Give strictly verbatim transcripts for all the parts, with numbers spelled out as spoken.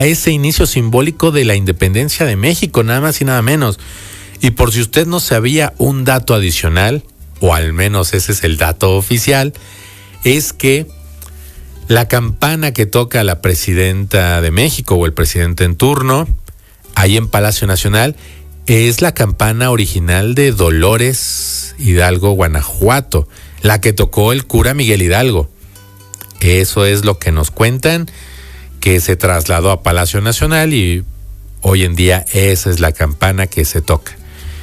ese inicio simbólico de la independencia de México, nada más y nada menos. Y por si usted no sabía un dato adicional, o al menos ese es el dato oficial, es que la campana que toca la presidenta de México o el presidente en turno, ahí en Palacio Nacional, es la campana original de Dolores Hidalgo, Guanajuato, la que tocó el cura Miguel Hidalgo. Eso es lo que nos cuentan, que se trasladó a Palacio Nacional y hoy en día esa es la campana que se toca.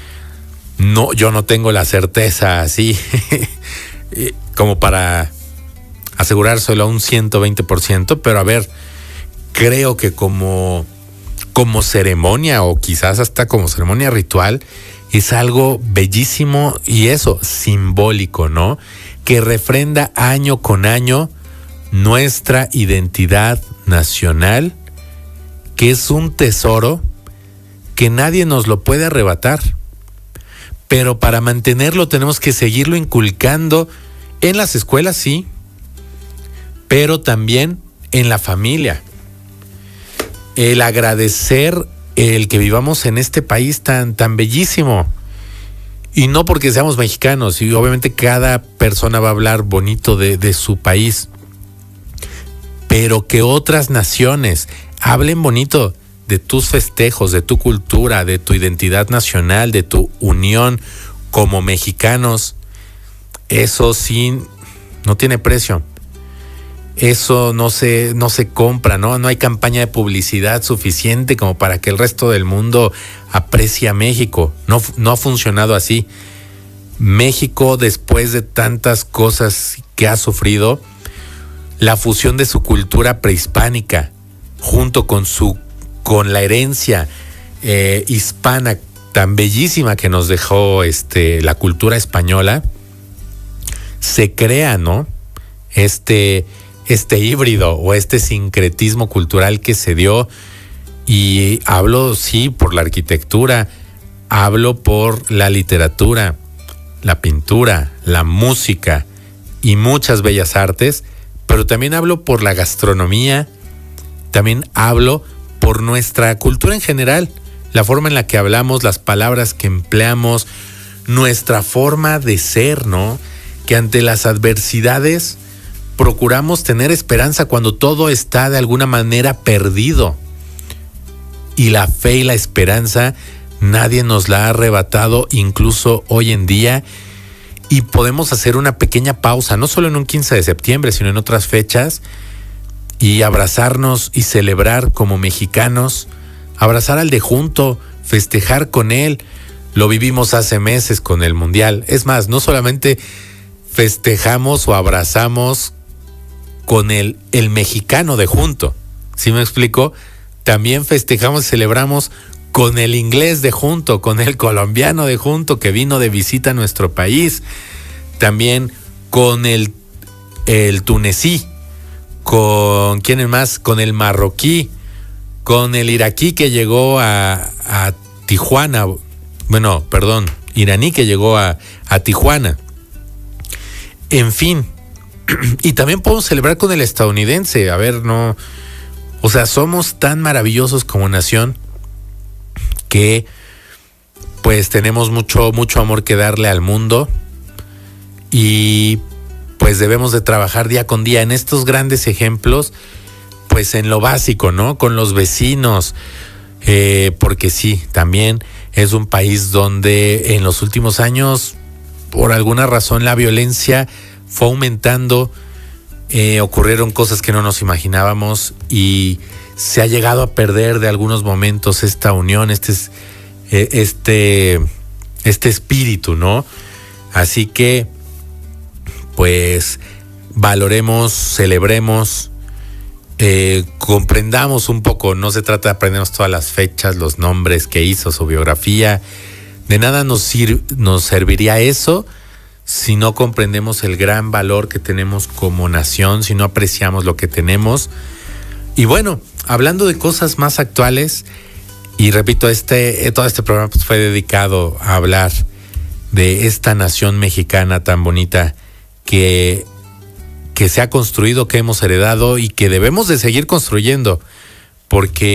No, yo no tengo la certeza así como para asegurárselo a un ciento veinte por ciento, pero a ver, creo que como, como ceremonia o quizás hasta como ceremonia ritual es algo bellísimo y eso, simbólico, ¿no? Que refrenda año con año nuestra identidad nacional, que es un tesoro que nadie nos lo puede arrebatar. Pero para mantenerlo tenemos que seguirlo inculcando en las escuelas, sí, pero también en la familia. El agradecer el que vivamos en este país tan, tan bellísimo. Y no porque seamos mexicanos, y obviamente cada persona va a hablar bonito de, de su país, pero que otras naciones hablen bonito de tus festejos, de tu cultura, de tu identidad nacional, de tu unión como mexicanos, eso sí no tiene precio. Eso no se, no se compra, ¿no? No hay campaña de publicidad suficiente como para que el resto del mundo aprecie a México. No, no ha funcionado así. México, después de tantas cosas que ha sufrido, la fusión de su cultura prehispánica junto con su con la herencia eh, hispana tan bellísima que nos dejó este la cultura española, se crea, ¿no? Este este híbrido o este sincretismo cultural que se dio, y hablo sí por la arquitectura, hablo por la literatura, la pintura, la música y muchas bellas artes, pero también hablo por la gastronomía, también hablo por nuestra cultura en general, la forma en la que hablamos, las palabras que empleamos, nuestra forma de ser, ¿no? Que ante las adversidades procuramos tener esperanza cuando todo está de alguna manera perdido. Y la fe y la esperanza nadie nos la ha arrebatado, incluso hoy en día. Y podemos hacer una pequeña pausa, no solo en un quince de septiembre, sino en otras fechas, y abrazarnos y celebrar como mexicanos, abrazar al de junto, festejar con él. Lo vivimos hace meses con el Mundial. Es más, no solamente festejamos o abrazamos con el, el mexicano de junto, ¿sí me explico? También festejamos y celebramos con el inglés de junto, con el colombiano de junto que vino de visita a nuestro país, también con el, el tunecí, con ¿quién es más? Con el marroquí, con el iraquí que llegó a, a Tijuana, bueno, perdón, iraní que llegó a, a Tijuana. En fin, y también podemos celebrar con el estadounidense. A ver, no, o sea, somos tan maravillosos como nación que pues tenemos mucho, mucho amor que darle al mundo, y pues debemos de trabajar día con día en estos grandes ejemplos, pues en lo básico, ¿no? Con los vecinos, eh, porque sí, también es un país donde en los últimos años, por alguna razón, la violencia fue aumentando, eh, ocurrieron cosas que no nos imaginábamos y se ha llegado a perder de algunos momentos esta unión, este, este, este espíritu, ¿no? Así que, pues, valoremos, celebremos, eh, comprendamos un poco. No se trata de aprendernos todas las fechas, los nombres que hizo, su biografía. De nada nos, sir- nos serviría eso si no comprendemos el gran valor que tenemos como nación, si no apreciamos lo que tenemos. Y bueno, hablando de cosas más actuales, y repito, este todo este programa pues fue dedicado a hablar de esta nación mexicana tan bonita que, que se ha construido, que hemos heredado y que debemos de seguir construyendo, porque